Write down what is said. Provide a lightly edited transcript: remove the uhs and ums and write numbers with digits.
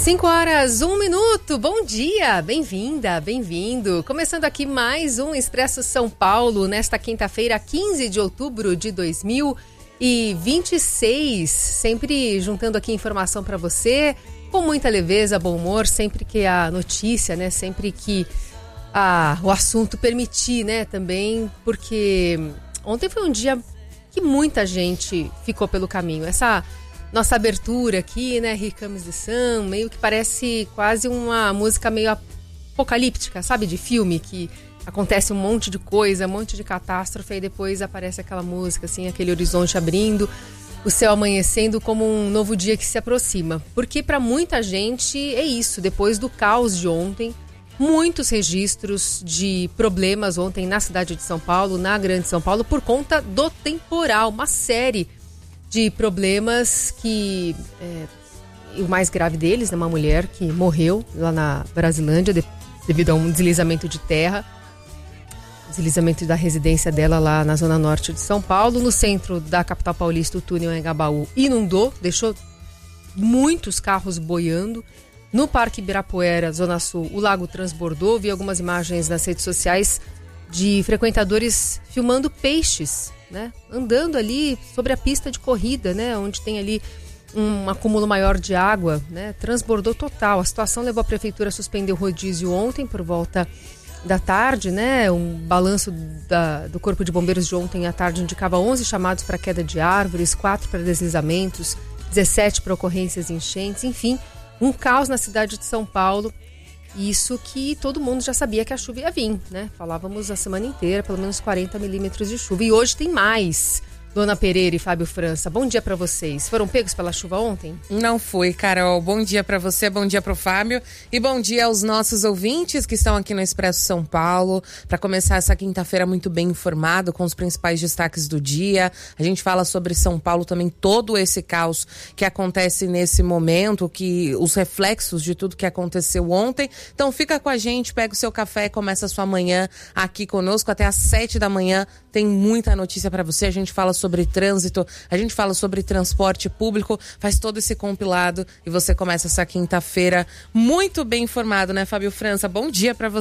5h01. Bom dia, bem-vinda, bem-vindo. Começando aqui mais um Expresso São Paulo, nesta quinta-feira, 15 de outubro de 2026. Sempre juntando aqui informação para você, com muita leveza, bom humor, sempre que a notícia, né, sempre que o assunto permitir, né, também, porque ontem foi um dia que muita gente ficou pelo caminho. Essa nossa abertura aqui, né, Here Comes the Sun, meio que parece quase uma música meio apocalíptica, sabe, de filme, que acontece um monte de coisa, um monte de catástrofe, e depois aparece aquela música, assim, aquele horizonte abrindo, o céu amanhecendo como um novo dia que se aproxima. Porque para muita gente é isso, depois do caos de ontem, muitos registros de problemas ontem na cidade de São Paulo, na Grande São Paulo, por conta do temporal, uma série de problemas que, o mais grave deles, né, uma mulher que morreu lá na Brasilândia devido a um deslizamento de terra, deslizamento da residência dela lá na zona norte de São Paulo. No centro da capital paulista, o túnel Anhangabaú inundou, deixou muitos carros boiando. No Parque Ibirapuera, zona sul, o lago transbordou. Vi algumas imagens nas redes sociais de frequentadores filmando peixes, né, andando ali sobre a pista de corrida, né, onde tem ali um acúmulo maior de água, né, transbordou total. A situação levou a prefeitura a suspender o rodízio ontem por volta da tarde, né, um balanço do Corpo de Bombeiros de ontem à tarde indicava 11 chamados para queda de árvores, 4 para deslizamentos, 17 para ocorrências de enchentes, enfim, um caos na cidade de São Paulo. Isso que todo mundo já sabia que a chuva ia vir, né? Falávamos a semana inteira, pelo menos 40 milímetros de chuva. E hoje tem mais. Dona Pereira e Fábio França, bom dia pra vocês. Foram pegos pela chuva ontem? Não fui, Carol. Bom dia pra você, bom dia pro Fábio e bom dia aos nossos ouvintes que estão aqui no Expresso São Paulo para começar essa quinta-feira muito bem informado com os principais destaques do dia. A gente fala sobre São Paulo também, todo esse caos que acontece nesse momento, que os reflexos de tudo que aconteceu ontem. Então fica com a gente, pega o seu café e começa a sua manhã aqui conosco até às 7 da manhã. Tem muita notícia para você. A gente fala sobre trânsito, a gente fala sobre transporte público, faz todo esse compilado e você começa essa quinta-feira muito bem informado, né, Fábio França? Bom dia para você.